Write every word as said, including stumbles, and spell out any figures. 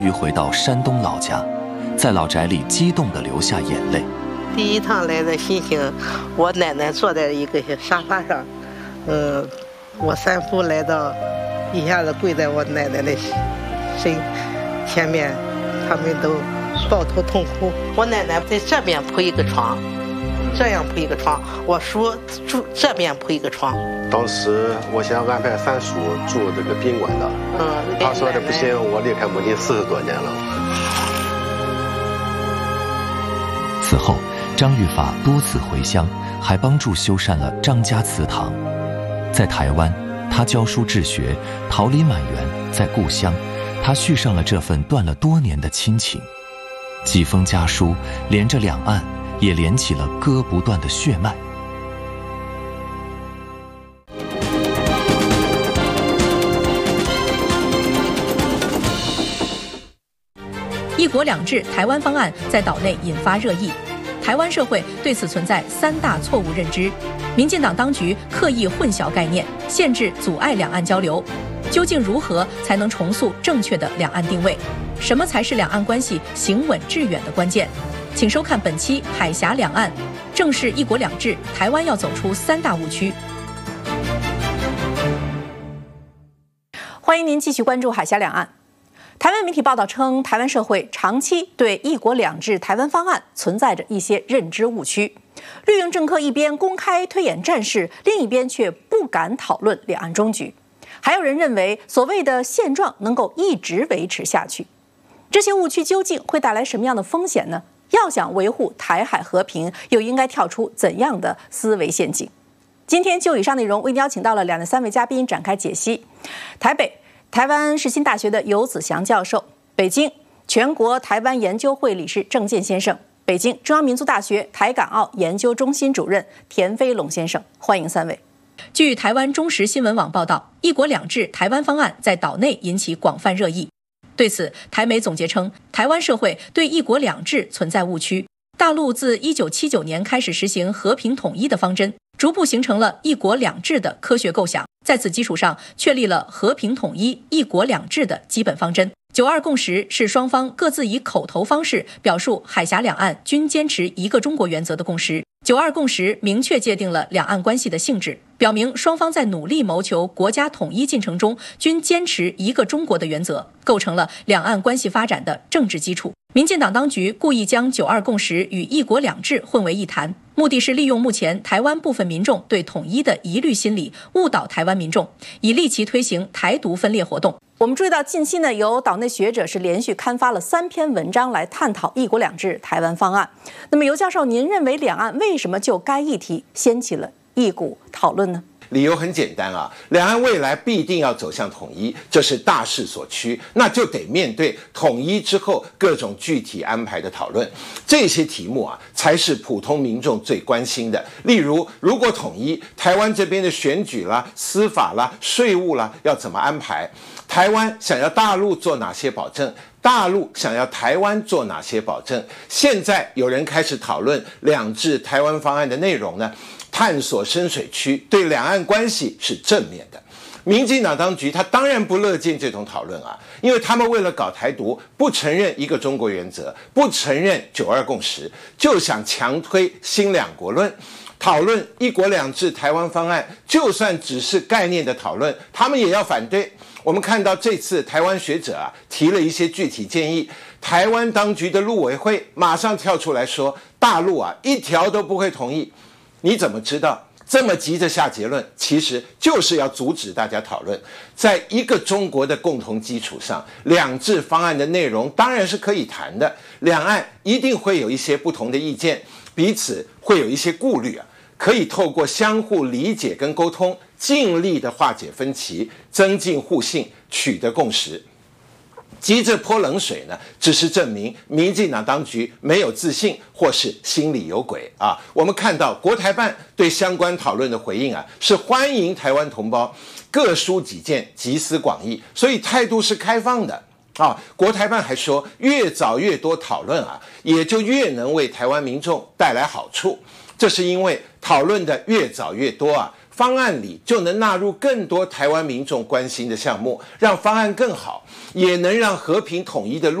于回到山东老家，在老宅里激动地流下眼泪。 第一趟来的心情，我奶奶坐在一个沙发上，嗯，我三夫来到，一下子跪在我奶奶的身前面，他们都抱头痛哭。我奶奶在这边铺一个床，这样铺一个床，我叔住这边铺一个床。 当时我想安排三叔住这个宾馆的，嗯，他说的不行，我离开母亲四十多年了。 此后，张玉法多次回乡，还帮助修缮了张家祠堂。在台湾，他教书治学，桃李满园；在故乡，他续上了这份断了多年的亲情。几封家书连着两岸，也连起了割不断的血脉。 一国两制台湾方案在岛内引发热议，台湾社会对此存在三大错误认知。民进党当局刻意混淆概念，限制阻碍两岸交流。究竟如何才能重塑正确的两岸定位？什么才是两岸关系行稳致远的关键？请收看本期《海峡两岸》，正是一国两制，台湾要走出三大误区。欢迎您继续关注《海峡两岸》。台湾媒体报道称，台湾社会长期对一国两制台湾方案存在着一些认知误区。绿营政客一边公开推演战事，另一边却不敢讨论两岸终局。还有人认为，所谓的现状能够一直维持下去。这些误区究竟会带来什么样的风险呢？要想维护台海和平，又应该跳出怎样的思维陷阱？今天就以上内容，为您邀请到了两的三位嘉宾展开解析。台北台湾世新大学的游子祥教授，北京全国台湾研究会理事郑健先生，北京中央民族大学台港澳研究中心主任田飞龙先生，欢迎三位。据台湾中时新闻网报道，一国两制台湾方案在岛内引起广泛热议。对此，台媒总结称，台湾社会对一国两制存在误区。大陆自一九七九年开始实行和平统一的方针，逐步形成了一国两制的科学构想，在此基础上确立了和平统一、一国两制的基本方针。九二共识是双方各自以口头方式表述海峡两岸均坚持一个中国原则的共识。九二共识明确界定了两岸关系的性质，表明双方在努力谋求国家统一进程中均坚持一个中国的原则，构成了两岸关系发展的政治基础。民进党当局故意将九二共识与一国两制混为一谈，目的是利用目前台湾部分民众对统一的疑虑心理，误导台湾民众，以利其推行台独分裂活动。我们注意到，近期呢，有岛内学者是连续刊发了三篇文章来探讨一国两制台湾方案。那么，尤教授，您认为两岸为什么就该议题掀起了一股讨论呢？ 理由很简单啊，两岸未来必定要走向统一，这是大势所趋，那就得面对统一之后各种具体安排的讨论。这些题目啊，才是普通民众最关心的。例如，如果统一，台湾这边的选举啦、司法啦、税务啦，要怎么安排？台湾想要大陆做哪些保证？大陆想要台湾做哪些保证？现在有人开始讨论两制台湾方案的内容呢？探索深水区，对两岸关系是正面的。民进党当局他当然不乐见这种讨论啊，因为他们为了搞台独，不承认一个中国原则，不承认九二共识，就想强推新两国论。讨论一国两制台湾方案，就算只是概念的讨论，他们也要反对。我们看到这次台湾学者啊提了一些具体建议，台湾当局的陆委会马上跳出来说，大陆啊一条都不会同意。你怎么知道？这么急着下结论，其实就是要阻止大家讨论。在一个中国的共同基础上，两制方案的内容当然是可以谈的，两岸一定会有一些不同的意见，彼此会有一些顾虑啊，可以透过相互理解跟沟通，尽力的化解分歧，增进互信，取得共识。急着泼冷水呢，只是证明民进党当局没有自信，或是心里有鬼啊！我们看到国台办对相关讨论的回应啊，是欢迎台湾同胞各抒己见，集思广益，所以态度是开放的啊。国台办还说，越早越多讨论啊，也就越能为台湾民众带来好处。这是因为讨论的越早越多啊， 方案里就能纳入更多台湾民众关心的项目，让方案更好，也能让和平统一的路